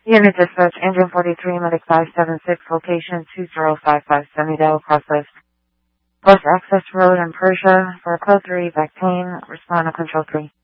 Unit dispatch, engine 43, medic 576, location 2055 Sunnydale, Crosslift. Bus access road in Persia, for code 3, back pain, respond to control 3.